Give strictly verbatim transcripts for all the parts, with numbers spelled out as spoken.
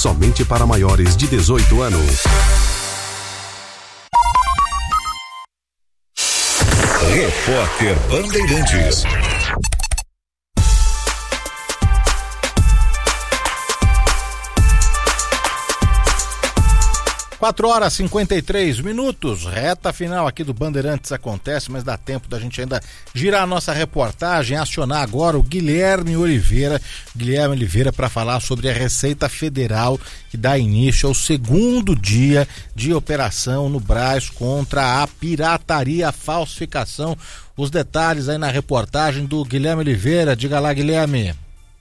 somente para maiores de dezoito anos. Repórter Bandeirantes. quatro horas e cinquenta e três minutos, reta final aqui do Bandeirantes acontece, mas dá tempo da gente ainda girar a nossa reportagem, acionar agora o Guilherme Oliveira, Guilherme Oliveira para falar sobre a Receita Federal que dá início ao segundo dia de operação no Brás contra a pirataria, a falsificação. Os detalhes aí na reportagem do Guilherme Oliveira. Diga lá, Guilherme.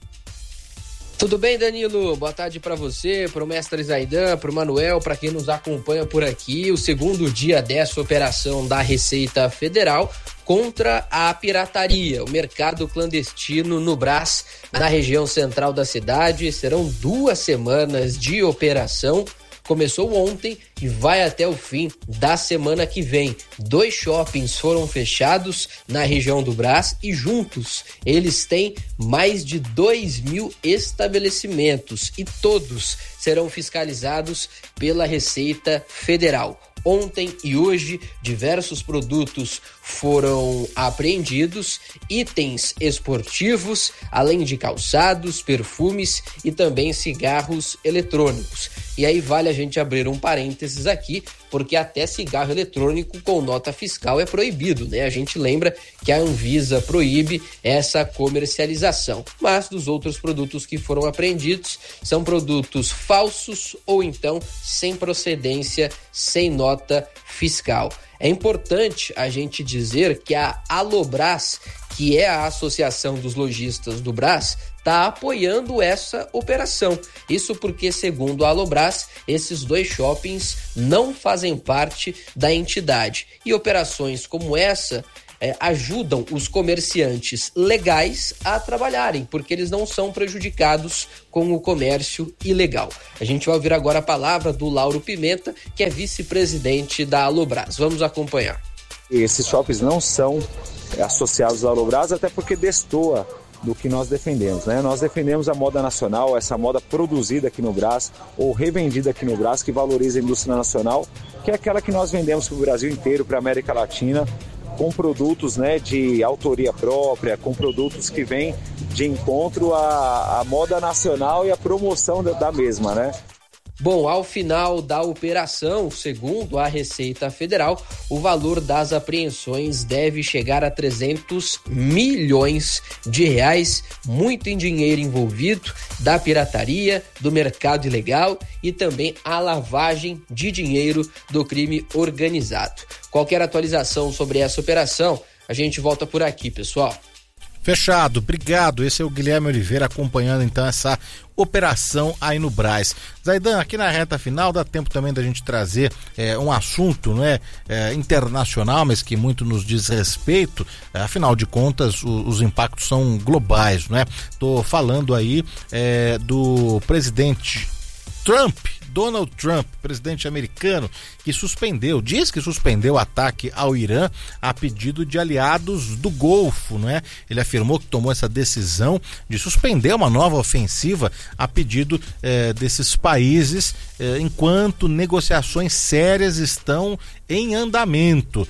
Tudo bem, Danilo? Boa tarde para você, para o mestre Zaidan, para o Manuel, para quem nos acompanha por aqui. O segundo dia dessa operação da Receita Federal contra a pirataria, o mercado clandestino no Brás, na região central da cidade. Serão duas semanas de operação. Começou ontem e vai até o fim da semana que vem. Dois shoppings foram fechados na região do Brás e juntos eles têm mais de dois mil estabelecimentos e todos serão fiscalizados pela Receita Federal. Ontem e hoje, diversos produtos foram apreendidos, itens esportivos, além de calçados, perfumes e também cigarros eletrônicos. E aí vale a gente abrir um parênteses aqui, porque até cigarro eletrônico com nota fiscal é proibido, né? A gente lembra que a Anvisa proíbe essa comercialização. Mas dos outros produtos que foram apreendidos, são produtos falsos ou então sem procedência, sem nota fiscal. É importante a gente dizer que a Alobras, que é a Associação dos Lojistas do Brás, está apoiando essa operação. Isso porque, segundo a Alobras, esses dois shoppings não fazem parte da entidade. E operações como essa é, ajudam os comerciantes legais a trabalharem, porque eles não são prejudicados com o comércio ilegal. A gente vai ouvir agora a palavra do Lauro Pimenta, que é vice-presidente da Alobras. Vamos acompanhar. Esses shoppings não são associados à Alobras, até porque destoa do que nós defendemos, né? Nós defendemos a moda nacional, essa moda produzida aqui no Brás ou revendida aqui no Brás, que valoriza a indústria nacional, que é aquela que nós vendemos para o Brasil inteiro, para a América Latina, com produtos, né, de autoria própria, com produtos que vêm de encontro à, à moda nacional e à promoção da, da mesma, né? Bom, ao final da operação, segundo a Receita Federal, o valor das apreensões deve chegar a trezentos milhões de reais, muito em dinheiro envolvido, da pirataria, do mercado ilegal e também a lavagem de dinheiro do crime organizado. Qualquer atualização sobre essa operação, a gente volta por aqui, pessoal. Fechado, obrigado. Esse é o Guilherme Oliveira acompanhando então essa operação aí no Brás. Zaidan, aqui na reta final dá tempo também da gente trazer é, um assunto, não é, é, internacional, mas que muito nos diz respeito. É, afinal de contas, o, os impactos são globais, não é? Tô falando aí é, do presidente Trump, Donald Trump, presidente americano, que suspendeu, diz que suspendeu o ataque ao Irã a pedido de aliados do Golfo, não é? Ele afirmou que tomou essa decisão de suspender uma nova ofensiva a pedido eh, desses países, eh, enquanto negociações sérias estão em andamento.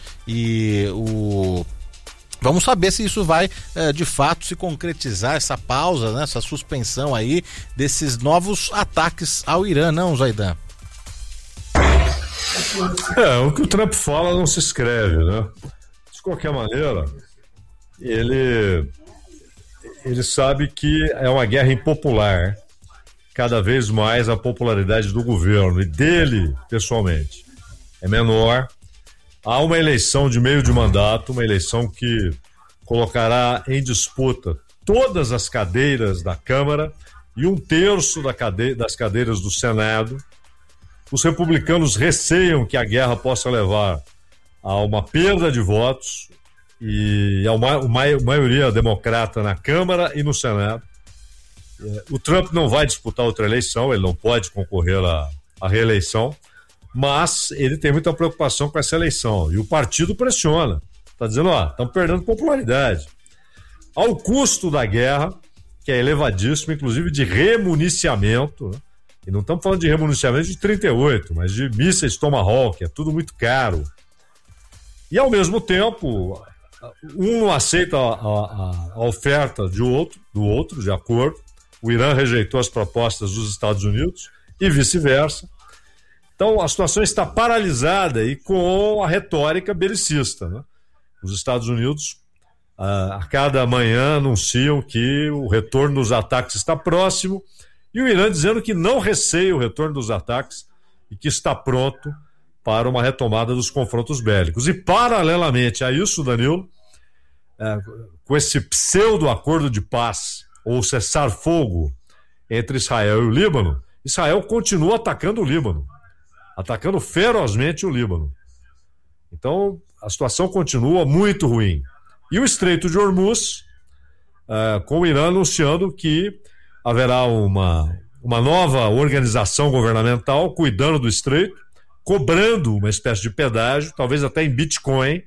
E o Vamos saber se isso vai, eh, de fato, se concretizar, essa pausa, né, essa suspensão aí desses novos ataques ao Irã, não, Zaidan? É, o que o Trump fala não se escreve, né? De qualquer maneira, ele, ele sabe que é uma guerra impopular, cada vez mais a popularidade do governo e dele, pessoalmente, é menor. Há uma eleição de meio de mandato, uma eleição que colocará em disputa todas as cadeiras da Câmara e um terço da cade- das cadeiras do Senado. Os republicanos receiam que a guerra possa levar a uma perda de votos e a uma, uma maioria democrata na Câmara e no Senado. O Trump não vai disputar outra eleição, ele não pode concorrer à, à reeleição, mas ele tem muita preocupação com essa eleição. E o partido pressiona. Está dizendo, ó, estamos perdendo popularidade. Ao custo da guerra, que é elevadíssimo, inclusive de remuniciamento, né? E não estamos falando de remuniciamento de trinta e oito, mas de mísseis Tomahawk, é tudo muito caro. E ao mesmo tempo, um não aceita a, a, a oferta de outro, do outro, de acordo. O Irã rejeitou as propostas dos Estados Unidos e vice-versa. Então a situação está paralisada e com a retórica belicista, né? Os Estados Unidos a cada manhã anunciam que o retorno dos ataques está próximo e o Irã dizendo que não receia o retorno dos ataques e que está pronto para uma retomada dos confrontos bélicos. E paralelamente a isso, Danilo, é, com esse pseudo-acordo de paz ou cessar-fogo entre Israel e o Líbano, Israel continua atacando o Líbano, atacando ferozmente o Líbano. Então a situação continua muito ruim. E o Estreito de Hormuz, uh, com o Irã anunciando que haverá uma, uma nova organização governamental cuidando do Estreito, cobrando uma espécie de pedágio, talvez até em Bitcoin,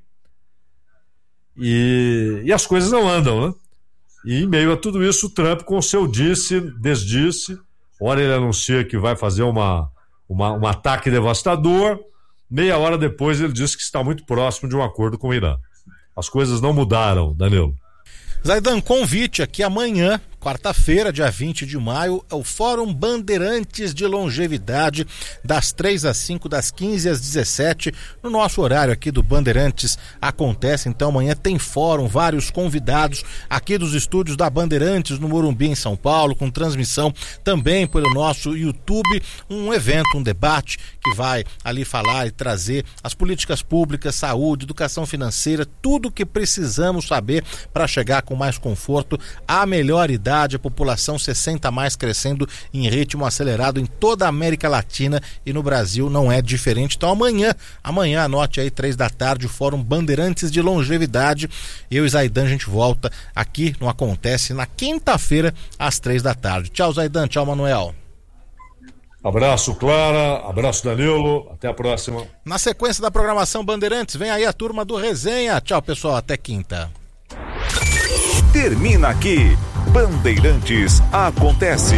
e, e as coisas não andam, né? E em meio a tudo isso, o Trump, com o seu disse, desdisse, ora ele anuncia que vai fazer uma, uma, um ataque devastador, meia hora depois ele diz que está muito próximo de um acordo com o Irã. As coisas não mudaram, Danilo. Zaidan, convite aqui amanhã, quarta-feira, dia vinte de maio, é o Fórum Bandeirantes de Longevidade, das três às cinco, das quinze às dezessete, no nosso horário aqui do Bandeirantes acontece. Então amanhã tem fórum, vários convidados aqui dos estúdios da Bandeirantes no Morumbi, em São Paulo, com transmissão também pelo nosso YouTube, um evento, um debate que vai ali falar e trazer as políticas públicas, saúde, educação financeira, tudo que precisamos saber para chegar com mais conforto à melhor idade. A população sessenta a mais crescendo em ritmo acelerado em toda a América Latina e no Brasil não é diferente. Então amanhã, amanhã anote aí, três da tarde, o Fórum Bandeirantes de Longevidade. Eu e Zaidan, a gente volta aqui no Acontece na quinta-feira às três da tarde. Tchau, Zaidan, tchau, Manuel. Abraço, Clara, abraço, Danilo, até a próxima. Na sequência da programação Bandeirantes, vem aí a turma do Resenha. Tchau, pessoal, até quinta. Termina aqui, Bandeirantes Acontece.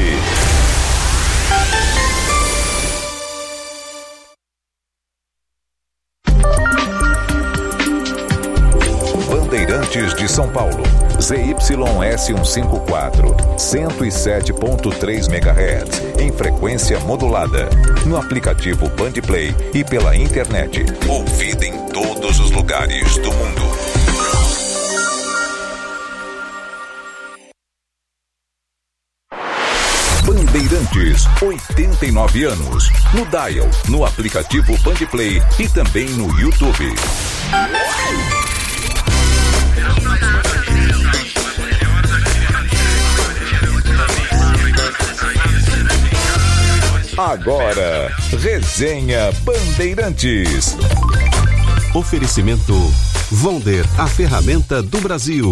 Bandeirantes de São Paulo, Z Y S cento e cinquenta e quatro, cento e sete ponto três megahertz, em frequência modulada, no aplicativo Bandplay e pela internet, ouvida em todos os lugares do mundo. Bandeirantes, oitenta e nove anos. No Dial, no aplicativo Bandplay e também no YouTube. Agora, Resenha Bandeirantes. Oferecimento Vonder, a ferramenta do Brasil.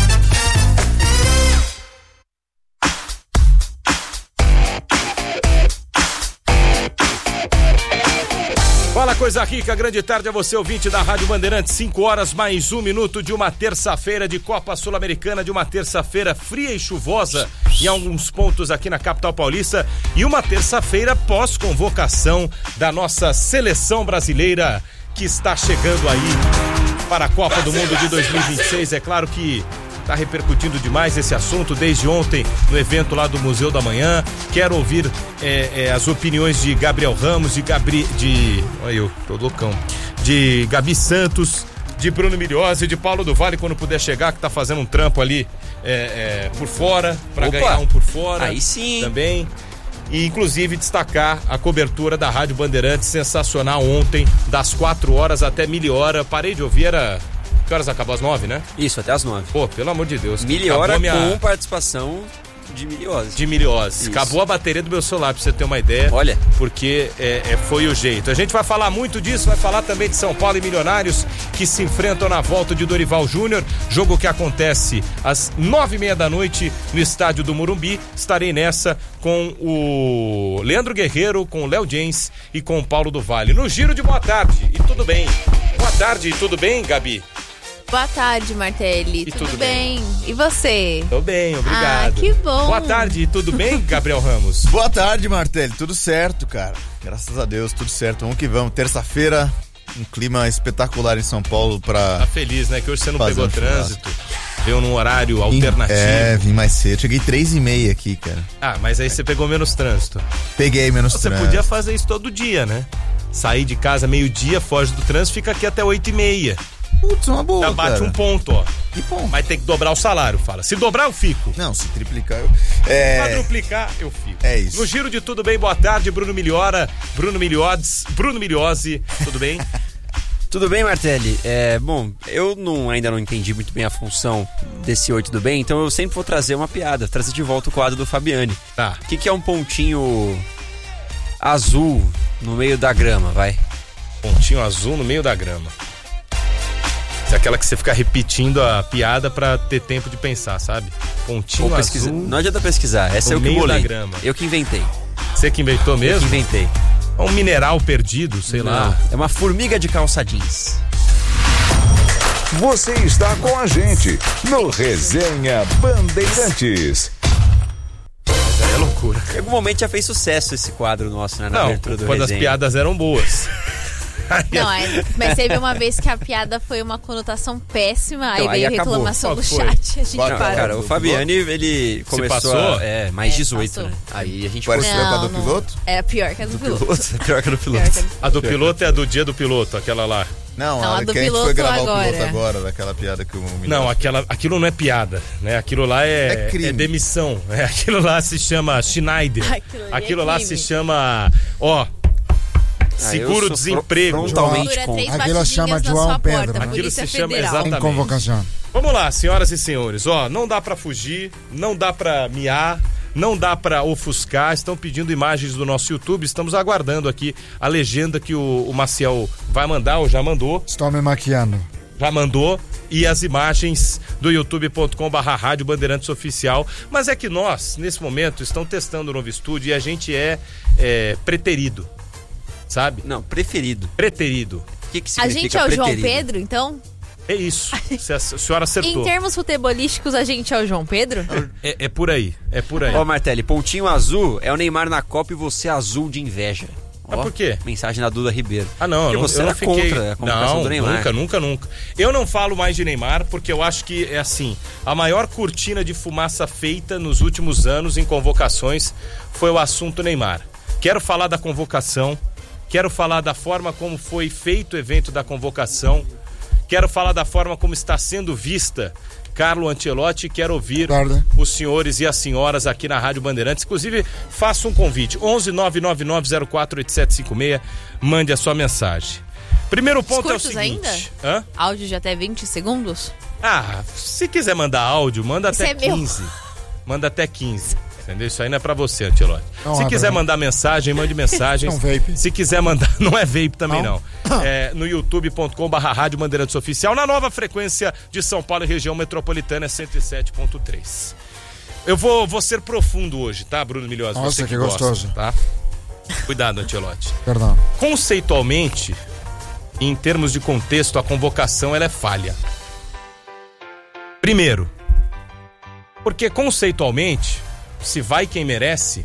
Fala, coisa rica, grande tarde a você, ouvinte da Rádio Bandeirantes, cinco horas mais um minuto de uma terça-feira de Copa Sul-Americana, de uma terça-feira fria e chuvosa em alguns pontos aqui na capital paulista e uma terça-feira pós-convocação da nossa seleção brasileira que está chegando aí para a Copa do Mundo de dois mil e vinte e seis. É claro que está repercutindo demais esse assunto desde ontem no evento lá do Museu da Manhã. Quero ouvir é, é, as opiniões de Gabriel Ramos, de Gabri, de, olha eu, tô loucão, de Gabi Santos, de Bruno Milhose, de Paulo do Vale, quando puder chegar, que tá fazendo um trampo ali é, é, por fora, para ganhar um por fora. Aí sim. Também. E inclusive destacar a cobertura da Rádio Bandeirantes, sensacional ontem, das quatro horas até mil hora. Parei de ouvir, era... Que horas acabou? Às nove, né? Isso, até às nove. Pô, pelo amor de Deus. Miliora minha... com participação de Miliose. De Miliose. Acabou a bateria do meu celular, pra você ter uma ideia. Olha. Porque é, é, foi o jeito. A gente vai falar muito disso, vai falar também de São Paulo e Milionários, que se enfrentam na volta de Dorival Júnior. Jogo que acontece às nove e meia da noite no estádio do Morumbi. Estarei nessa com o Leandro Guerreiro, com o Léo James e com o Paulo do Vale. No giro de boa tarde, e tudo bem. Boa tarde, tudo bem, Gabi? Boa tarde, Martelli. E Tudo, tudo bem? E você? Tô bem, obrigado. Ah, que bom. Boa tarde, tudo bem, Gabriel Ramos? Boa tarde, Martelli. Tudo certo, cara. Graças a Deus, tudo certo. Vamos que vamos. Terça-feira, um clima espetacular em São Paulo pra... Tá feliz, né? Que hoje você não Fazer pegou um trânsito. Veio num horário alternativo. É, vim mais cedo. Cheguei três e meia aqui, cara. Ah, mas aí você pegou menos trânsito. Peguei menos Você trânsito. podia fazer isso todo dia, né? Sair de casa meio-dia, foge do trânsito, fica aqui até oito e meia. Putz, uma boa, Já bate cara. um ponto, ó. Que ponto? Mas tem que dobrar o salário, fala. Se dobrar, eu fico. Não, se triplicar eu... Se É... quadruplicar, eu fico. É isso. No Giro de Tudo Bem, boa tarde, Bruno Miliora, Bruno Miliodes, Bruno Miliosi, tudo bem? Tudo bem, Martelli? É, bom, eu não, ainda não entendi muito bem a função desse Oi, tudo bem? Então eu sempre vou trazer uma piada, trazer de volta o quadro do Fabiani. Tá. O que, que é um pontinho azul no meio da grama, vai? Pontinho azul no meio da grama. Isso é aquela que você fica repetindo a piada pra ter tempo de pensar, sabe? Pontinho Vou pesquisar. azul. Não adianta pesquisar, essa no é o que eu meio da bolei. grama. Eu que inventei. Você que inventou Eu mesmo? que inventei. É um mineral perdido, sei Não, lá. é uma formiga de calça jeans. Você está com a gente no Resenha Bandeirantes. Mas aí é loucura. Em algum momento já fez sucesso esse quadro nosso, né? Na Não, abertura do quando as Resenha. piadas eram boas. Não, é, mas teve uma vez que a piada foi uma conotação péssima, aí Então, aí veio acabou. reclamação Qual do foi? chat, a gente Qual, Não, parou. cara, o Fabiani, ele começou passou? a, é, mais É, dezoito, passou. né? Aí a gente Pareceu cortou. com a do não. piloto? É pior que a do piloto. Pior que no Pior piloto. que a do A do piloto é a do dia do piloto, aquela lá. Não, Não, a, a do que a gente foi piloto gravar agora. o piloto agora, daquela piada que o menino... Não, aquela, aquilo não é piada, né? Aquilo lá é, É crime. é demissão. É, aquilo lá se chama Schneider. Aquilo ali é Aquilo lá crime. se chama, ó, Ah, eu seguro-desemprego. sou frontalmente Dura três contra. Aquilo chama batidinhas na João sua Pedro, porta, né? Aquilo Polícia se chama Federal. exatamente. Em convocação. Vamos lá, senhoras e senhores, ó, não dá pra fugir, não dá pra miar, não dá pra ofuscar, estão pedindo imagens do nosso YouTube, estamos aguardando aqui a legenda que o, o Maciel vai mandar, ou já mandou, Estou me maquiando. já mandou, e as imagens do youtube ponto com barra rádio Bandeirantes Oficial, mas é que nós, nesse momento, estamos testando o novo estúdio e a gente é, é preterido, sabe? Não, preferido. Preterido, O que, que A significa gente é o João preterido? Pedro, então? é isso, Se a, a senhora acertou, Em termos futebolísticos, a gente é o João Pedro? é, é por aí, é por aí. Ó, Martelli, pontinho azul é o Neymar na Copa e você azul de inveja. Mas Ó, por quê? Mensagem da Duda Ribeiro. Ah, não, Porque eu não, você eu não era fiquei... contra a convocação não, do Neymar. nunca, nunca, nunca. Eu não falo mais de Neymar porque eu acho que é assim, a maior cortina de fumaça feita nos últimos anos em convocações foi o assunto Neymar. Quero falar da convocação, quero falar da forma como foi feito o evento da convocação, quero falar da forma como está sendo vista Carlo Ancelotti, e quero ouvir Tarde. os senhores e as senhoras aqui na Rádio Bandeirantes. Inclusive, faço um convite, onze nove nove nove zero quatro oito sete cinco seis, mande a sua mensagem. Primeiro ponto Curtos é o seguinte... ainda? Hã? Áudio de até vinte segundos? Ah, se quiser mandar áudio, manda Isso até é meu. quinze. Manda até quinze. Entendeu? Isso aí não é pra você, Ancelotti. Não Se é quiser pra mim. mandar mensagem, mande mensagens. Não, vape. Se quiser mandar, não é vape também não. Não? É, no youtube ponto com barra rádio Bandeirantes Oficial, na nova frequência de São Paulo e região metropolitana cento e sete ponto três. Eu vou, vou ser profundo hoje, tá, Bruno Milhosa? Nossa, Você que, que gosta, gostoso. tá? Cuidado, Ancelotti. Perdão. Conceitualmente, em termos de contexto, a convocação ela é falha. Primeiro, porque conceitualmente, se vai quem merece,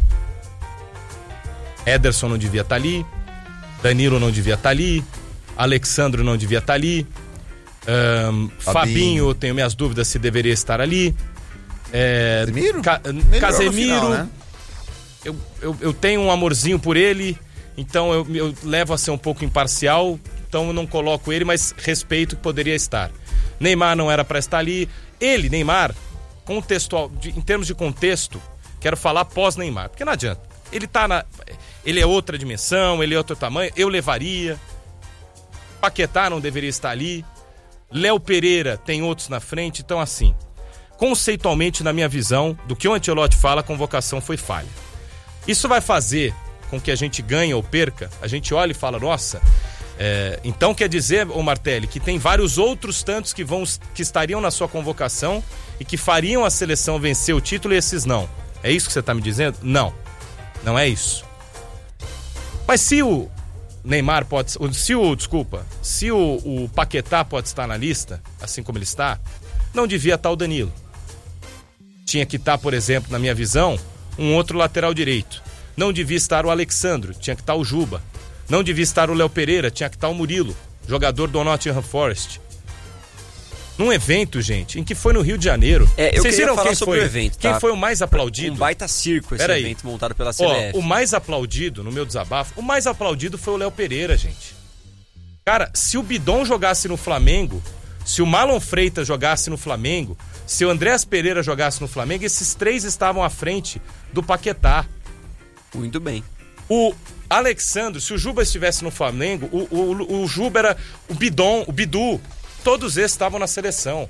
Ederson não devia estar ali, Danilo não devia estar ali, Alexandro não devia estar ali, ahn, Fabinho. Fabinho, tenho minhas dúvidas se deveria estar ali, é, Casemiro? Ca- Melhorou no Casemiro, final, né? eu, eu, eu tenho um amorzinho por ele, então eu, eu levo a ser um pouco imparcial, então eu não coloco ele, mas respeito que poderia estar. Neymar não era para estar ali. Ele, Neymar, contextual, de, em termos de contexto, quero falar pós-Neymar, porque não adianta. Ele tá na. Ele é outra dimensão, ele é outro tamanho, eu levaria. Paquetá não deveria estar ali. Léo Pereira tem outros na frente, então assim, conceitualmente, na minha visão, do que o Ancelotti fala, a convocação foi falha. Isso vai fazer com que a gente ganhe ou perca, a gente olha e fala, nossa, é, então quer dizer, ô Martelli, que tem vários outros tantos que, vão, que estariam na sua convocação e que fariam a seleção vencer o título e esses não. É isso que você está me dizendo? Não, não é isso. Mas se o Neymar pode... Se o, desculpa, se o, o Paquetá pode estar na lista, assim como ele está, não devia estar o Danilo. Tinha que estar, por exemplo, na minha visão, um outro lateral direito. Não devia estar o Alexandro, tinha que estar o Juba. Não devia estar o Léo Pereira, tinha que estar o Murilo, jogador do Nottingham Forest. Num evento, gente, em que foi no Rio de Janeiro. É, eu Vocês viram falar quem sobre foi, o evento, tá? Quem foi o mais aplaudido? Um baita circo esse Pera aí. evento montado pela C B F. Ó, o mais aplaudido, no meu desabafo, o mais aplaudido foi o Léo Pereira, gente. Cara, se o Bidon jogasse no Flamengo, se o Marlon Freitas jogasse no Flamengo, se o Andréas Pereira jogasse no Flamengo, esses três estavam à frente do Paquetá. Muito bem. O Alexandre, se o Juba estivesse no Flamengo, o, o, o Juba era o Bidon, o Bidu, todos esses estavam na seleção.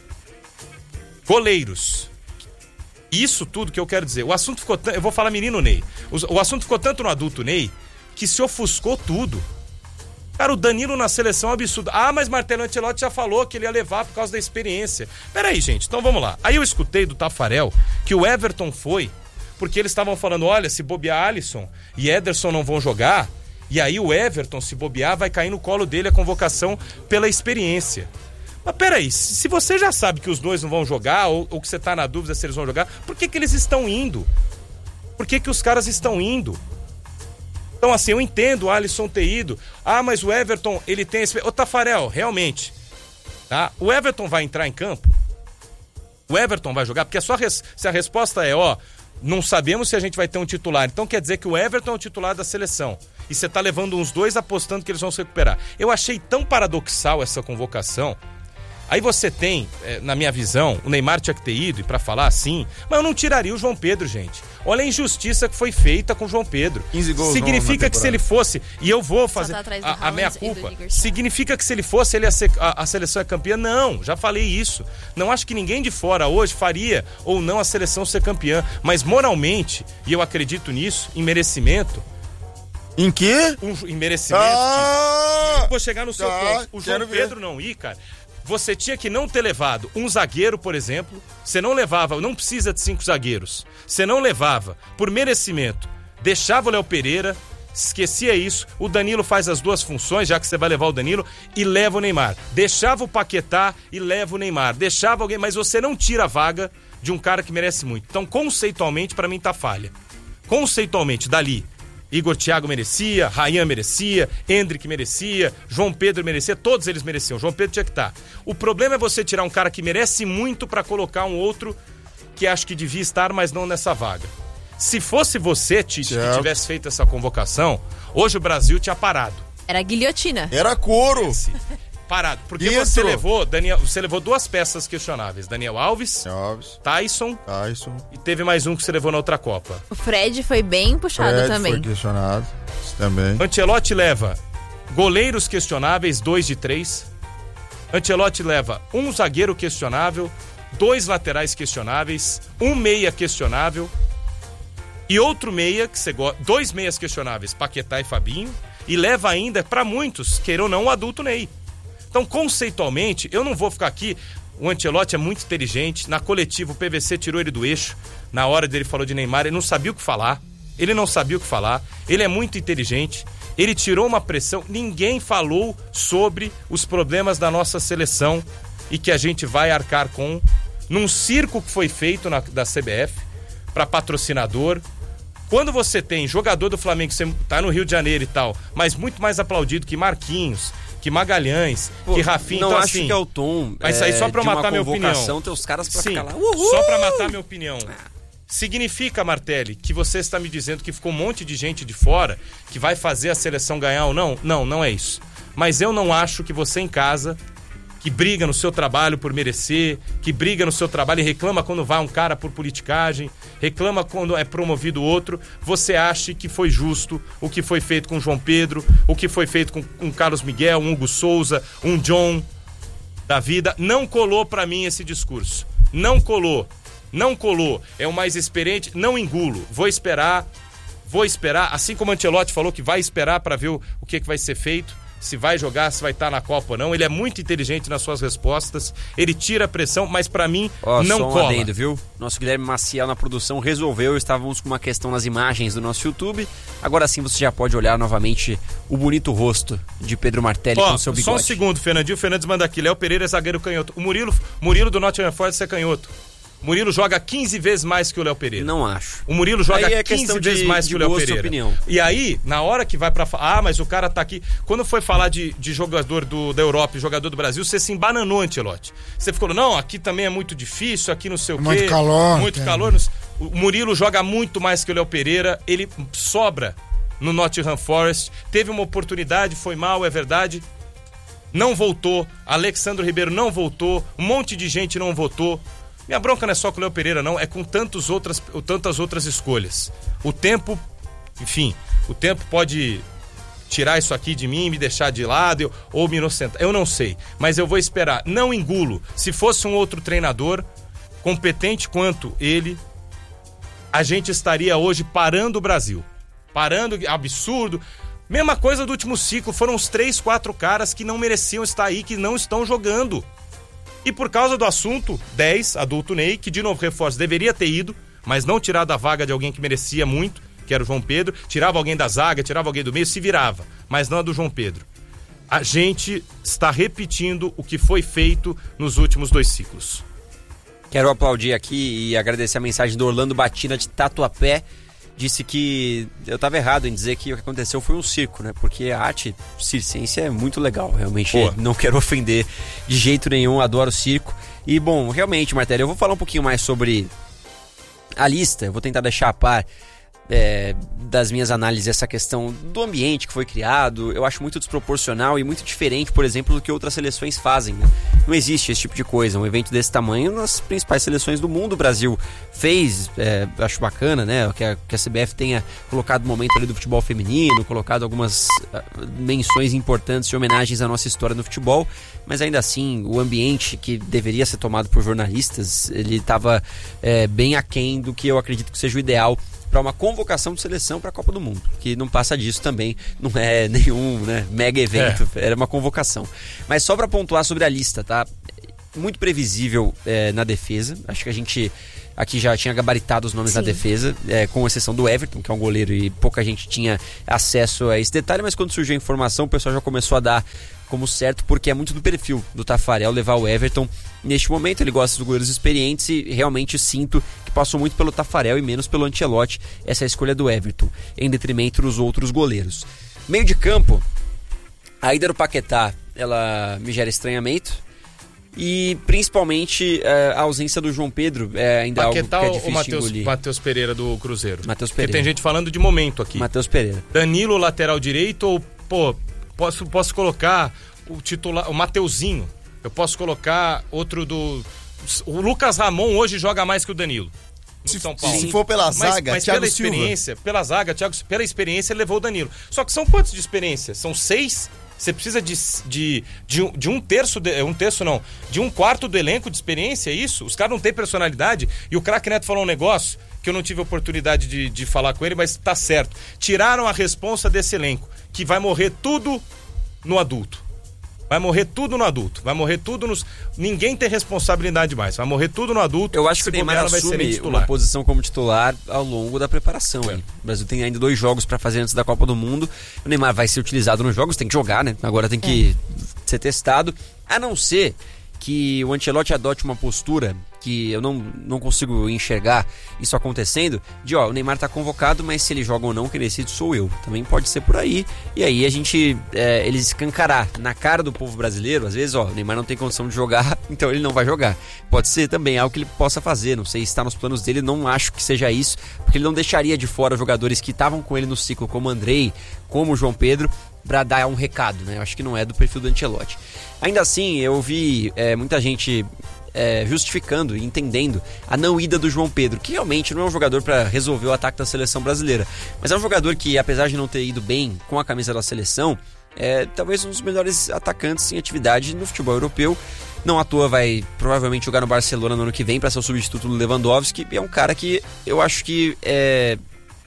Goleiros. Isso tudo que eu quero dizer. O assunto ficou tanto. Eu vou falar menino Ney. O, o assunto ficou tanto no adulto Ney que se ofuscou tudo. Cara, o Danilo na seleção é um absurdo. Ah, mas Marcelo Ancelotti já falou que ele ia levar por causa da experiência. Peraí, gente, então vamos lá. Aí eu escutei do Tafarel que o Everton foi porque eles estavam falando, olha, se bobear Alisson e Ederson não vão jogar, e aí o Everton, se bobear, vai cair no colo dele a convocação pela experiência. Mas peraí, se você já sabe que os dois não vão jogar, ou, ou que você tá na dúvida se eles vão jogar, por que que eles estão indo? Por que que os caras estão indo? Então assim, eu entendo o Alisson ter ido. Ah, mas o Everton, ele tem esse... Ô Tafarel, realmente, tá? O Everton vai entrar em campo? O Everton vai jogar? Porque a sua res... se a resposta é, ó, não sabemos se a gente vai ter um titular, então quer dizer que o Everton é o titular da seleção. E você tá levando uns dois apostando que eles vão se recuperar. Eu achei tão paradoxal essa convocação. Aí você tem, na minha visão, o Neymar tinha que ter ido, e pra falar assim, mas eu não tiraria o João Pedro, gente. Olha a injustiça que foi feita com o João Pedro. quinze gols. Significa que se ele fosse, e eu vou fazer tá atrás do a, a minha Haaland e do culpa, Igor. significa que se ele fosse, ele ia ser, a, a seleção é campeã? Não, já falei isso. Não acho que ninguém de fora hoje faria ou não a seleção ser campeã, mas moralmente, e eu acredito nisso, em merecimento. Em quê? Um, em merecimento. Ah, vou chegar no seu tá, ponto. O João quero ver. Pedro não ir, cara. Você tinha que não ter levado um zagueiro, por exemplo. Você não levava, não precisa de cinco zagueiros. Você não levava por merecimento. Deixava o Léo Pereira, esquecia isso. O Danilo faz as duas funções, já que você vai levar o Danilo, e leva o Neymar. Deixava o Paquetá e leva o Neymar. Deixava alguém, mas você não tira a vaga de um cara que merece muito. Então, conceitualmente, pra mim tá falha. Conceitualmente, dali. Igor Thiago merecia, Rayan merecia, Hendrick merecia, João Pedro merecia, todos eles mereciam. João Pedro tinha que estar. O problema é você tirar um cara que merece muito pra colocar um outro que acho que devia estar, mas não nessa vaga. Se fosse você, Tite, certo, que tivesse feito essa convocação, hoje o Brasil tinha parado. Era guilhotina. Era couro. Parado. Porque Isso. você levou, Daniel, você levou duas peças questionáveis. Daniel Alves, Alves, Tyson, Tyson. E teve mais um que você levou na outra Copa. O Fred foi bem puxado Fred também. foi questionado também. Ancelotti leva goleiros questionáveis, dois de três. Ancelotti leva um zagueiro questionável, dois laterais questionáveis, um meia questionável e outro meia, que você gosta, dois meias questionáveis, Paquetá e Fabinho, e leva ainda, pra muitos, queiram ou não, o adulto Ney. Então, conceitualmente, eu não vou ficar aqui. O Ancelotti é muito inteligente. Na coletiva, o P V C tirou ele do eixo. Na hora dele falou de Neymar, ele não sabia o que falar. Ele não sabia o que falar. Ele é muito inteligente. Ele tirou uma pressão. Ninguém falou sobre os problemas da nossa seleção e que a gente vai arcar com num circo que foi feito na, da C B F para patrocinador. Quando você tem jogador do Flamengo, você tá no Rio de Janeiro e tal, mas muito mais aplaudido que Marquinhos, que Magalhães, Pô, que Rafinha, não então acho assim... que é o tom. Mas isso aí só pra de uma matar minha opinião. Ter os caras pra Sim, ficar lá. Uhul! só pra matar minha opinião. Significa, Martelli, que você está me dizendo que ficou um monte de gente de fora que vai fazer a seleção ganhar ou não? Não, não é isso. Mas eu não acho que você em casa, que briga no seu trabalho por merecer, que briga no seu trabalho e reclama quando vai um cara por politicagem, reclama quando é promovido outro, você acha que foi justo o que foi feito com o João Pedro, o que foi feito com um Carlos Miguel, um Hugo Souza, um John da vida. Não colou pra mim esse discurso. Não colou. Não colou. É o mais experiente. Não engulo. Vou esperar. Vou esperar. Assim como o Ancelotti falou que vai esperar pra ver o, o que, que vai ser feito. se vai jogar, se vai estar na Copa ou não. Ele é muito inteligente nas suas respostas, ele tira a pressão, mas pra mim Ó, não só um cola. adendo, viu? Nosso Guilherme Maciel na produção resolveu, estávamos com uma questão nas imagens do nosso YouTube. Agora sim você já pode olhar novamente o bonito rosto de Pedro Martelli Ó, com seu bigode. só um segundo, Fernandinho. O Fernandes manda aqui. Léo Pereira é zagueiro canhoto. O Murilo, Murilo do Nottingham Forest é canhoto. O Murilo joga quinze vezes mais que o Léo Pereira. Não acho. O Murilo joga Aí é quinze questão vezes de- mais de que o Léo gosto e Pereira. opinião. E aí, na hora que vai pra... fa- Ah, mas o cara tá aqui... Quando foi falar de, de jogador do, da Europa e jogador do Brasil, você se embananou, Ancelotti. Você ficou, não, aqui também é muito difícil, aqui não sei o quê. Muito calor, Muito tem. calor. não sei- O Murilo joga muito mais que o Léo Pereira. Ele sobra no Nottingham Forest. Teve uma oportunidade, foi mal, é verdade. Não voltou. Alexandre Ribeiro não voltou. Um monte de gente não votou. Minha bronca não é só com o Léo Pereira, não. É com tantos outras, tantas outras escolhas. O tempo, enfim, o tempo pode tirar isso aqui de mim, me deixar de lado eu, ou me inocentar. Eu não sei, mas eu vou esperar. Não engulo. Se fosse um outro treinador, competente quanto ele, a gente estaria hoje parando o Brasil. Parando, absurdo. Mesma coisa do último ciclo. Foram os três, quatro caras que não mereciam estar aí, que não estão jogando. E por causa do assunto, dez, adulto Ney, que de novo reforço deveria ter ido, mas não tirar da vaga de alguém que merecia muito, que era o João Pedro, tirava alguém da zaga, tirava alguém do meio, se virava, mas não a do João Pedro. A gente está repetindo o que foi feito nos últimos dois ciclos. Quero aplaudir aqui e agradecer a mensagem do Orlando Batina de Tatuapé. Disse que eu estava errado em dizer que o que aconteceu foi um circo, né? Porque a arte circense é muito legal. Realmente Boa. não quero ofender de jeito nenhum, adoro circo. E, bom, realmente, Martelli, eu vou falar um pouquinho mais sobre a lista. Eu vou tentar deixar a par é, das minhas análises essa questão do ambiente que foi criado. Eu acho muito desproporcional e muito diferente, por exemplo, do que outras seleções fazem, né? Não existe esse tipo de coisa, um evento desse tamanho nas principais seleções do mundo. O Brasil fez, é, acho bacana, né, que a, que a C B F tenha colocado o momento ali do futebol feminino, colocado algumas uh, menções importantes e homenagens à nossa história no futebol, mas ainda assim o ambiente que deveria ser tomado por jornalistas, ele estava é, bem aquém do que eu acredito que seja o ideal para uma convocação de seleção para a Copa do Mundo, que não passa disso também, não é nenhum, né, mega evento, é. Era uma convocação. Mas só para pontuar sobre a lista, tá? Muito previsível é, na defesa, acho que a gente aqui já tinha gabaritado os nomes Sim. na defesa, é, com exceção do Everton, que é um goleiro e pouca gente tinha acesso a esse detalhe, mas quando surgiu a informação o pessoal já começou a dar como certo, porque é muito do perfil do Tafarel levar o Everton. Neste momento ele gosta dos goleiros experientes e realmente sinto que passou muito pelo Tafarel e menos pelo Ancelotti essa é a escolha do Everton, em detrimento dos outros goleiros. Meio de campo, a ida do Paquetá, ela me gera estranhamento e principalmente é, a ausência do João Pedro é ainda Paquetá algo que é ou difícil Mateus, de engolir. Matheus Pereira do Cruzeiro? Matheus Porque Pereira. tem gente falando de momento aqui. Matheus Pereira. Danilo, lateral direito, ou, pô, posso, posso colocar o titular, o Mateuzinho. Eu posso colocar outro do... O Lucas Ramon hoje joga mais que o Danilo. No Se, São Paulo. se for pela Mas, zaga, mas Thiago pela Silva. experiência, pela zaga, Thiago, pela experiência ele levou o Danilo. Só que são quantos de experiência? São seis? Você precisa de, de, de, um, de um terço, de, um terço não, de um quarto do elenco de experiência, é isso? Os caras não têm personalidade. E o craque Neto falou um negócio que eu não tive a oportunidade de, de falar com ele, mas tá certo. Tiraram a responsa desse elenco, que vai morrer tudo no adulto. Vai morrer tudo no adulto. Vai morrer tudo nos... Ninguém tem responsabilidade mais. Vai morrer tudo no adulto. Eu acho que o Neymar assume uma posição como titular ao longo da preparação. É. O Brasil tem ainda dois jogos para fazer antes da Copa do Mundo. O Neymar vai ser utilizado nos jogos, tem que jogar, né? Agora tem que é. ser testado. A não ser que o Ancelotti adote uma postura que eu não, não consigo enxergar isso acontecendo, de ó, o Neymar tá convocado, mas se ele joga ou não, quem decide sou eu. Também pode ser por aí, e aí a gente, é, ele escancarar na cara do povo brasileiro, às vezes, ó, o Neymar não tem condição de jogar, então ele não vai jogar. Pode ser também algo que ele possa fazer, não sei se está nos planos dele, não acho que seja isso, porque ele não deixaria de fora jogadores que estavam com ele no ciclo, como o Andrei, como o João Pedro, para dar um recado, né? Eu acho que não é do perfil do Ancelotti. Ainda assim, eu vi é, muita gente é, justificando e entendendo a não ida do João Pedro, que realmente não é um jogador para resolver o ataque da seleção brasileira, mas é um jogador que, apesar de não ter ido bem com a camisa da seleção, é talvez um dos melhores atacantes em atividade no futebol europeu. Não à toa vai provavelmente jogar no Barcelona no ano que vem para ser o substituto do Lewandowski. É um cara que eu acho que é,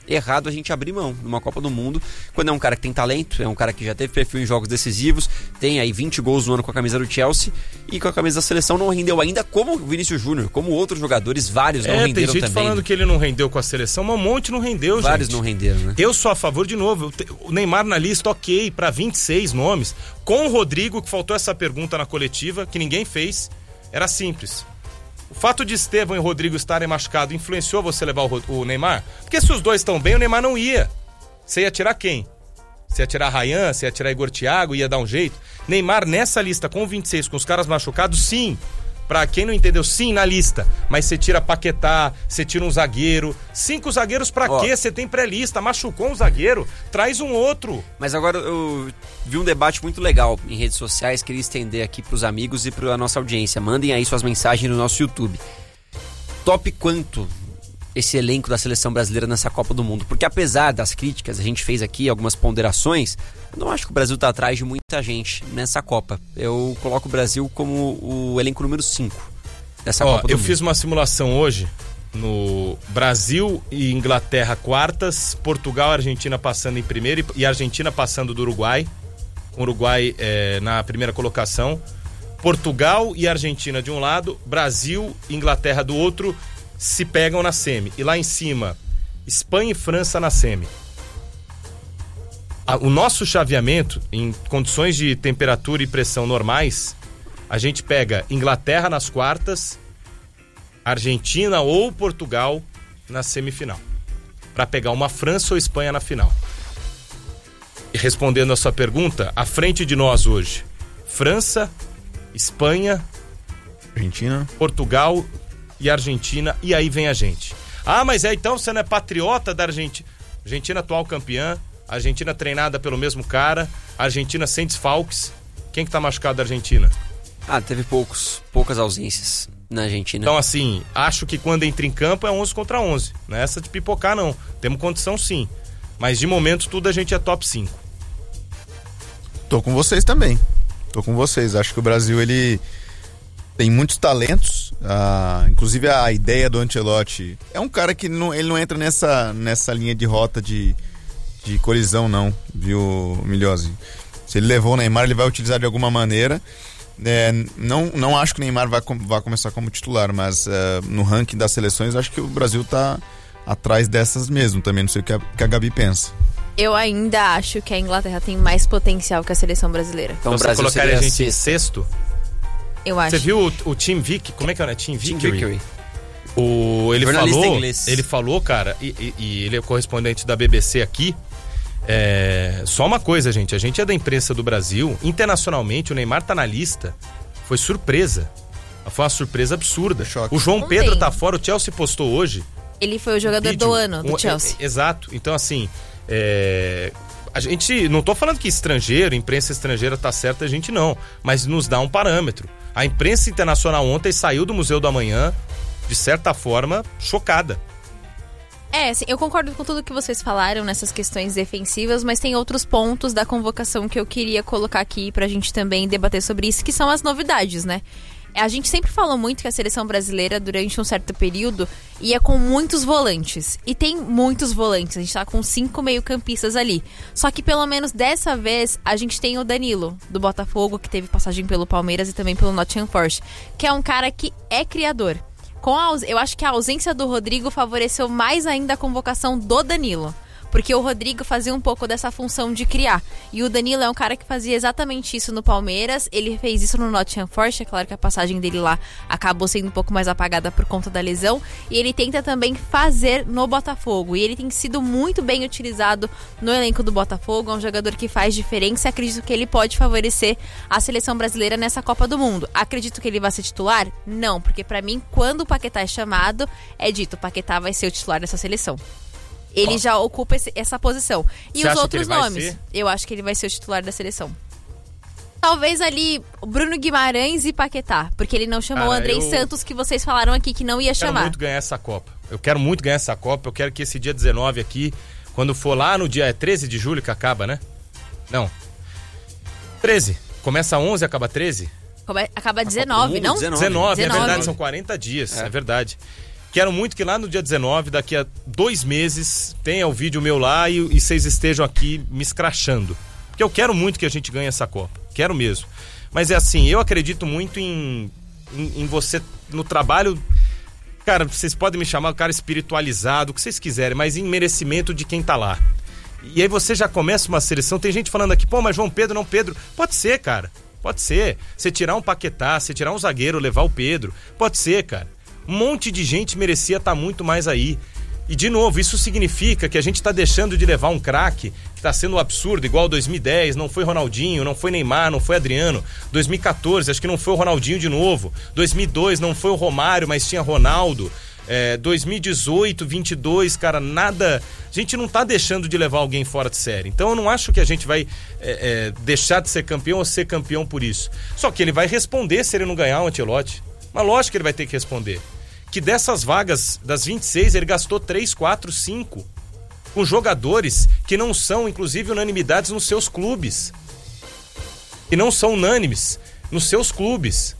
errado a gente abrir mão numa Copa do Mundo, quando é um cara que tem talento, é um cara que já teve perfil em jogos decisivos, tem aí vinte gols no ano com a camisa do Chelsea, e com a camisa da seleção não rendeu ainda, como o Vinícius Júnior, como outros jogadores, vários não é, renderam também. Tem gente também, falando né? que ele não rendeu com a seleção, mas um monte não rendeu, Vários gente. não renderam, né? Eu sou a favor, de novo, o Neymar na lista, ok, para vinte e seis nomes, com o Rodrigo, que faltou essa pergunta na coletiva, que ninguém fez, era simples. O fato de Estevão e Rodrigo estarem machucados influenciou você levar o, o Neymar? Porque se os dois estão bem, o Neymar não ia. Você ia tirar quem? Você ia tirar Ryan, você ia tirar Igor Thiago, ia dar um jeito? Neymar nessa lista com vinte e seis, com os caras machucados, sim. Pra quem não entendeu, sim, na lista. Mas você tira Paquetá, você tira um zagueiro. Cinco zagueiros pra Ó, quê? Você tem pré-lista, machucou um zagueiro, traz um outro. Mas agora eu vi um debate muito legal em redes sociais, queria estender aqui pros amigos e pra nossa audiência. Mandem aí suas mensagens no nosso YouTube. Top quanto esse elenco da seleção brasileira nessa Copa do Mundo? Porque apesar das críticas, a gente fez aqui algumas ponderações, eu não acho que o Brasil tá atrás de muita gente nessa Copa. Eu coloco o Brasil como o elenco número cinco dessa Ó, Copa do eu Mundo. fiz uma simulação hoje no Brasil e Inglaterra quartas, Portugal e Argentina passando em primeiro e Argentina passando do Uruguai, Uruguai é, na primeira colocação, Portugal e Argentina de um lado, Brasil e Inglaterra do outro, se pegam na semi. E lá em cima, Espanha e França na semi. O nosso chaveamento, em condições de temperatura e pressão normais, a gente pega Inglaterra nas quartas, Argentina ou Portugal na semifinal, para pegar uma França ou Espanha na final. E respondendo a sua pergunta, à frente de nós hoje, França, Espanha, Argentina, Portugal e Argentina, e aí vem a gente. Ah, mas é então você não é patriota da Argentina? Argentina atual campeã, Argentina treinada pelo mesmo cara, Argentina sem desfalques. Quem que tá machucado da Argentina? Ah, teve poucos, poucas ausências na Argentina. Então assim, acho que quando entra em campo é onze contra onze. Não é essa de pipocar não, temos condição sim. Mas de momento tudo a gente é top cinco. Tô com vocês também. Tô com vocês. Acho que o Brasil, ele tem muitos talentos. Ah, inclusive a ideia do Ancelotti é um cara que não, ele não entra nessa, nessa linha de rota de, de colisão, não, viu, Milhose? Se ele levou o Neymar, ele vai utilizar de alguma maneira. É, não, não acho que o Neymar vai, vai começar como titular, mas é, no ranking das seleções, acho que o Brasil tá atrás dessas mesmo. Também não sei o que a, que a Gabi pensa. Eu ainda acho que a Inglaterra tem mais potencial que a seleção brasileira. Então, então você colocaria a gente em sexto? Eu acho. Você viu o, o Team Vic? Como é que era? Team Vickery? Team Vickery. O, ele Jornalista falou, inglês. ele falou, cara, e, e, e ele é correspondente da B B C aqui. É, só uma coisa, gente. A gente é da imprensa do Brasil. Internacionalmente, o Neymar tá na lista. Foi surpresa. Foi uma surpresa absurda. Choque. O João Não Pedro tem. tá fora, o Chelsea postou hoje. Ele foi o jogador vídeo, do ano do um, Chelsea. É, é, exato. Então, assim, é, a gente, não tô falando que estrangeiro, imprensa estrangeira tá certa, a gente não. Mas nos dá um parâmetro. A imprensa internacional ontem saiu do Museu do Amanhã, de certa forma, chocada. É, assim, eu concordo com tudo que vocês falaram nessas questões defensivas, mas tem outros pontos da convocação que eu queria colocar aqui pra gente também debater sobre isso, que são as novidades, né? A gente sempre falou muito que a seleção brasileira, durante um certo período, ia com muitos volantes. E tem muitos volantes, a gente tá com cinco meio-campistas ali. Só que pelo menos dessa vez, a gente tem o Danilo, do Botafogo, que teve passagem pelo Palmeiras e também pelo Nottingham Forest, que é um cara que é criador. Com a, eu acho que a ausência do Rodrigo favoreceu mais ainda a convocação do Danilo. Porque o Rodrigo fazia um pouco dessa função de criar. E o Danilo é um cara que fazia exatamente isso no Palmeiras. Ele fez isso no Nottingham Forest. É claro que a passagem dele lá acabou sendo um pouco mais apagada por conta da lesão. E ele tenta também fazer no Botafogo. E ele tem sido muito bem utilizado no elenco do Botafogo. É um jogador que faz diferença. E acredito que ele pode favorecer a seleção brasileira nessa Copa do Mundo. Acredito que ele vai ser titular? Não, porque pra mim, quando o Paquetá é chamado, é dito, o Paquetá vai ser o titular dessa seleção. Ele Ó. já ocupa esse, essa posição. E Você os acha outros que ele vai nomes? ser? Eu acho que ele vai ser o titular da seleção. Talvez ali Bruno Guimarães e Paquetá, porque ele não chamou Cara, o Andrei eu- Santos, que vocês falaram aqui que não ia Eu quero chamar. muito ganhar essa Copa. Eu quero muito ganhar essa Copa. Eu quero que esse dia dezenove aqui, quando for lá no dia é treze de julho que acaba, né? Não. treze. Começa onze, acaba treze? Come- Acaba dezenove, Mundo, não? dezenove. dezenove, é dezenove. verdade, são quarenta dias, é, É. verdade. Quero muito que lá no dia dezenove, daqui a dois meses, tenha o vídeo meu lá e, e vocês estejam aqui me escrachando. Porque eu quero muito que a gente ganhe essa Copa. Quero mesmo. Mas é assim, eu acredito muito em, em, em você, no trabalho... Cara, vocês podem me chamar o cara espiritualizado, o que vocês quiserem, mas em merecimento de quem tá lá. E aí você já começa uma seleção, tem gente falando aqui, pô, mas João Pedro, não Pedro. Pode ser, cara. Pode ser. Você tirar um Paquetá, você tirar um zagueiro, levar o Pedro. Pode ser, cara. Um monte de gente merecia estar muito mais aí. E, de novo, isso significa que a gente está deixando de levar um craque que está sendo um absurdo, igual dois mil e dez, não foi Ronaldinho, não foi Neymar, não foi Adriano. dois mil e catorze, acho que não foi o Ronaldinho de novo. dois mil e dois, não foi o Romário, mas tinha Ronaldo. É, dois mil e dezoito, vinte e dois, cara, nada... A gente não tá deixando de levar alguém fora de série. Então eu não acho que a gente vai é, é, deixar de ser campeão ou ser campeão por isso. Só que ele vai responder se ele não ganhar o Ancelotti. Mas lógico que ele vai ter que responder. Que dessas vagas, das vinte e seis, ele gastou três, quatro, cinco. Com jogadores que não são, inclusive, unanimidades nos seus clubes. Que não são unânimes nos seus clubes.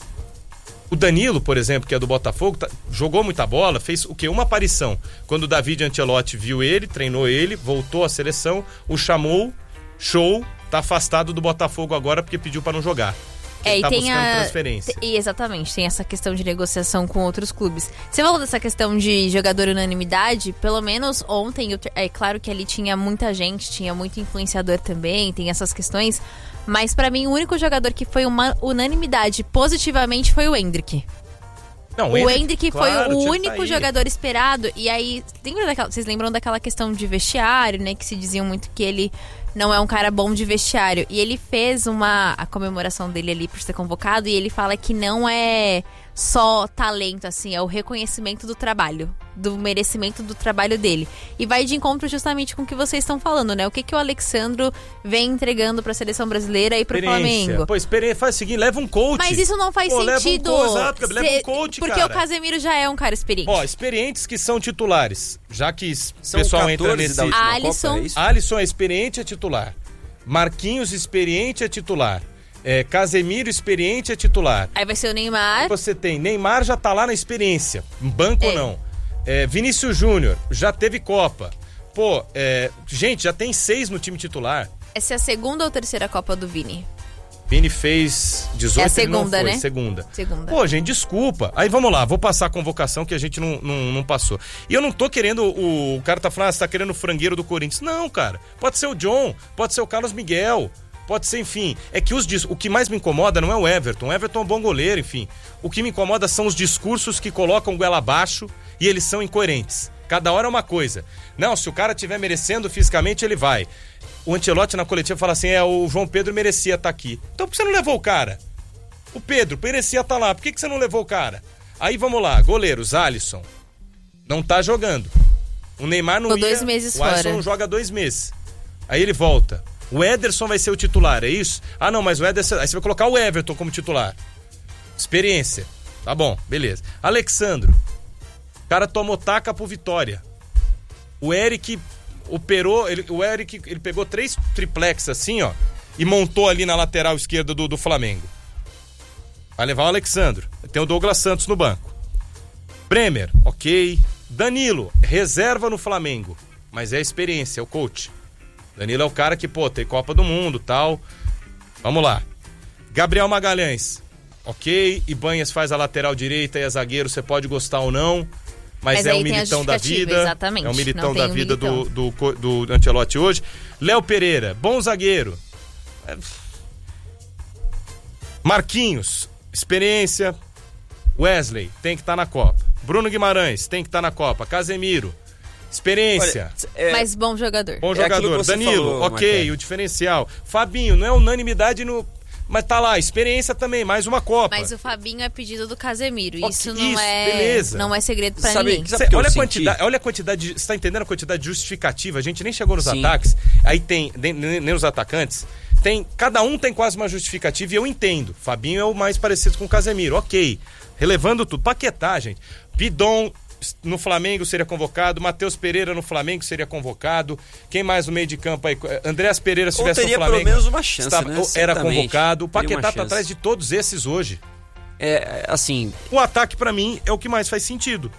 O Danilo, por exemplo, que é do Botafogo, tá, jogou muita bola, fez o quê? Uma aparição. Quando o David Ancelotti viu ele, treinou ele, voltou à seleção, o chamou, show, tá afastado do Botafogo agora porque pediu para não jogar. É, Ele e tá tem buscando a... transferência. E exatamente, tem essa questão de negociação com outros clubes. Você falou dessa questão de jogador unanimidade, pelo menos ontem, é claro que ali tinha muita gente, tinha muito influenciador também, tem essas questões, mas pra mim o único jogador que foi uma unanimidade positivamente foi o Endrick. Não, o Endrick claro, foi o tinha único tá jogador esperado. E aí, lembra daquela, vocês lembram daquela questão de vestiário, né? Que se diziam muito que ele não é um cara bom de vestiário. E ele fez uma a comemoração dele ali por ser convocado. E ele fala que não é só talento, assim, é o reconhecimento do trabalho, do merecimento do trabalho dele. E vai de encontro justamente com o que vocês estão falando, né? O que, que o Alexandro vem entregando pra seleção brasileira e pro Flamengo. Pô, experiência, faz o seguinte, leva um coach. Mas isso não faz Pô, sentido. Leva um coach, exato, leva um coach, porque cara. o Casemiro já é um cara experiente. Ó, experientes que são titulares, já que o São pessoal entra nesse... da última Alisson. Copa, é isso? Alisson é experiente, é titular. Marquinhos, experiente, é titular. É, Casemiro, experiente, é titular. Aí vai ser o Neymar. Aí você tem, Neymar já tá lá na experiência, um banco É. ou não. É, Vinícius Júnior, já teve Copa. Pô, é, gente, já tem seis no time titular. Essa é a segunda ou terceira Copa do Vini? Vini fez dezoito, É a segunda, ele não foi, né? segunda. Segunda. Pô, gente, desculpa. Aí vamos lá, vou passar a convocação que a gente não, não, não passou. E eu não tô querendo, o, o cara tá falando, ah, você tá querendo o frangueiro do Corinthians. Não, cara, pode ser o John, pode ser o Carlos Miguel, pode ser, enfim. É que os, o que mais me incomoda não é o Everton, o Everton é um bom goleiro, enfim. O que me incomoda são os discursos que colocam goela abaixo e eles são incoerentes. Cada hora é uma coisa. Não, se o cara estiver merecendo fisicamente, ele vai. O Ancelotti na coletiva fala assim, é, o João Pedro merecia estar aqui. Então por que você não levou o cara? O Pedro merecia estar lá, por que, que você não levou o cara? Aí vamos lá, goleiros, Alisson, não tá jogando. O Neymar não Tô ia, dois meses o Alisson fora. não joga dois meses. Aí ele volta. O Ederson vai ser o titular, é isso? Ah não, mas o Ederson, aí você vai colocar o Everton como titular. Experiência, tá bom, beleza. Alexandro, o cara tomou taca pro Vitória. O Eric operou, ele, o Eric ele pegou três triplex assim, ó, e montou ali na lateral esquerda do, do Flamengo. Vai levar o Alexandro. Tem o Douglas Santos no banco. Bremer, ok. Danilo, reserva no Flamengo, mas é a experiência, é o coach. Danilo é o cara que, pô, tem Copa do Mundo, tal. Vamos lá. Gabriel Magalhães, ok. Ibanhas faz a lateral direita e é zagueiro, você pode gostar ou não. Mas, Mas é aí um tem a militão da justificativa, vida. exatamente. É um militão Não tem da um vida militão. do, do, do Ancelotti hoje. Léo Pereira, bom zagueiro. É... Marquinhos, experiência. Wesley, tem que estar na Copa. Bruno Guimarães, tem que estar na Copa. Casemiro, experiência. Olha, é, Mas bom jogador. Bom é aquilo jogador. que você Danilo, falou, ok, Marcelo. o diferencial. Fabinho, não é unanimidade no... Mas tá lá, experiência também, mais uma Copa. Mas o Fabinho é pedido do Casemiro. Ok, Isso não isso, é. beleza. Não é segredo pra Sabe- ninguém. sabe- Cê, que eu olha, a senti? quantidade, olha a quantidade, de- você tá entendendo a quantidade de justificativa? A gente nem chegou nos Sim. ataques, aí tem, nem, nem os atacantes, tem, cada um tem quase uma justificativa e eu entendo. Fabinho é o mais parecido com o Casemiro, ok. Relevando tudo. Paquetá, gente. Pidon no Flamengo seria convocado, Matheus Pereira no Flamengo seria convocado. Quem mais no meio de campo aí? Andreas Pereira, se Ou tivesse teria no Flamengo. pelo menos uma chance, estava- né? Era Certamente. convocado. O Teria uma Paquetá tá chance. atrás de todos esses hoje. É, assim, O ataque, pra mim, é o que mais faz sentido.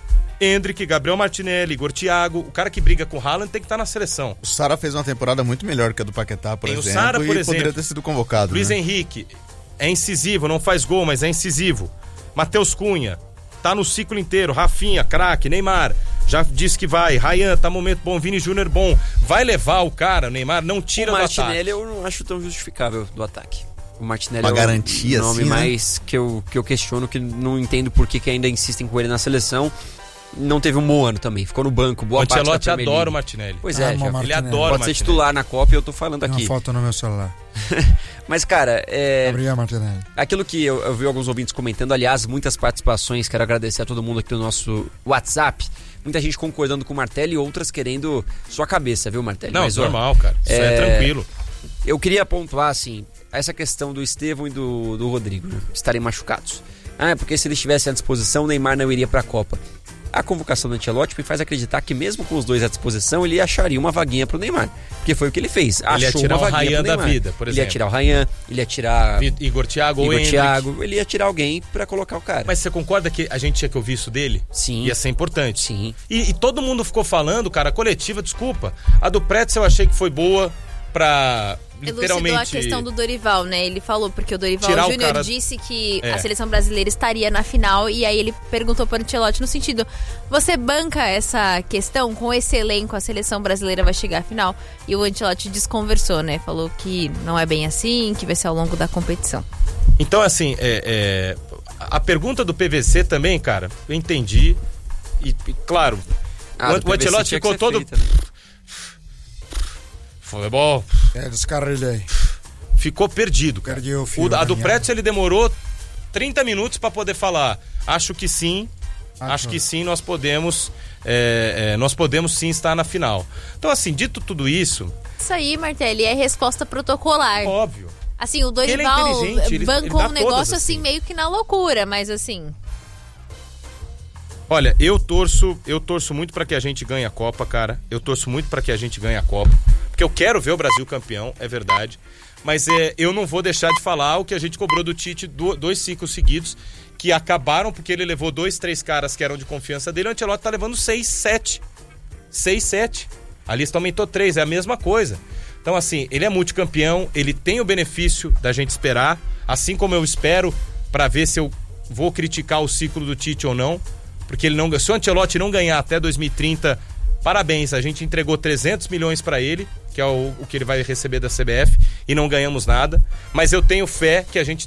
Endrick, Gabriel Martinelli, Igor Thiago. O cara que briga com o Haaland tem que estar na seleção. O Sara fez uma temporada muito melhor que a do Paquetá, por tem exemplo, o Sara, por e exemplo, poderia ter sido convocado. Luiz né? Henrique é incisivo, não faz gol, mas é incisivo. Matheus Cunha tá no ciclo inteiro. Rafinha, craque. Neymar já disse que vai. Ryan tá momento bom. Vini Júnior bom. Vai levar o cara, o Neymar, não tira o do ataque. O Martinelli eu não acho tão justificável do ataque. O Martinelli uma é o garantia, nome assim, mais né? que, eu, que eu questiono, que não entendo por que, que ainda insistem com ele na seleção. Não teve um bom ano também, ficou no banco. Boa o Ancelotti parte da adora o Martinelli. Pois é, Ah, já, ele adora pode o Martinelli. ser titular na Copa e eu tô falando Tem aqui. uma foto no meu celular. Mas, cara, é... Gabriel Martinelli. Aquilo que eu, eu vi alguns ouvintes comentando, aliás, muitas participações, quero agradecer a todo mundo aqui no nosso WhatsApp. Muita gente concordando com o Martelli e outras querendo sua cabeça, viu, Martelli? Não, Mas, ó, normal, cara. Isso é, é tranquilo. Eu queria pontuar, assim, essa questão do Estevão e do, do Rodrigo, né? Estarem machucados. Ah, porque se eles estivessem à disposição, o Neymar não iria pra Copa. A convocação do Ancelotti me faz acreditar que mesmo com os dois à disposição, ele acharia uma vaguinha pro Neymar. Porque foi o que ele fez. Ele ia Achou tirar uma o vaguinha Ryan pro da Neymar. vida, por exemplo. Ele ia tirar o Ryan, ele ia tirar Igor Thiago ou Igor Endrick. Thiago, ele ia tirar alguém pra colocar o cara. Mas você concorda que a gente tinha que ouvir isso dele? Sim. Ia ser importante. Sim. E, e todo mundo ficou falando, cara, a coletiva, desculpa. A do Pretz eu achei que foi boa pra literalmente... Elucidou a questão do Dorival, né? Ele falou, porque o Dorival Tirar o Júnior cara- disse que É. a seleção brasileira estaria na final, e aí ele perguntou para o Ancelotti no sentido, você banca essa questão? Com esse elenco, a seleção brasileira vai chegar à final? E o Ancelotti desconversou, né? Falou que não é bem assim, que vai ser ao longo da competição. Então, assim, é, é, a pergunta do P V C também, cara, eu entendi. E, e, claro, Ah, o, do o P V C Ancelotti tinha que ficou ser todo... feita, né? Futebol... É, descarrilhei. Ficou perdido, cara. Perdi o fio O, a da do meada. Pretz ele demorou trinta minutos pra poder falar. Acho que sim, Acho. acho que sim, nós podemos, é, é, nós podemos sim estar na final. Então, assim, dito tudo isso, Isso aí, Martelli, é resposta protocolar. óbvio. Assim, o Ele é Dorival inteligente, ele- bancou ele dá um negócio todas, assim, assim. meio que na loucura, mas assim... Olha, eu torço, eu torço muito pra que a gente ganhe a Copa, cara. Eu torço muito pra que a gente ganhe a Copa, porque eu quero ver o Brasil campeão, é verdade. Mas é, eu não vou deixar de falar o que a gente cobrou do Tite do, dois ciclos seguidos, que acabaram porque ele levou dois, três caras que eram de confiança dele. O Ancelotti tá levando seis, sete. Seis, sete. A lista aumentou três, é a mesma coisa. Então, assim, ele é multicampeão, ele tem o benefício da gente esperar, assim como eu espero, pra ver se eu vou criticar o ciclo do Tite ou não. Porque ele não, se o Ancelotti não ganhar até dois mil e trinta, parabéns, a gente entregou trezentos milhões pra ele, que é o, o que ele vai receber da C B F, e não ganhamos nada. Mas eu tenho fé que a gente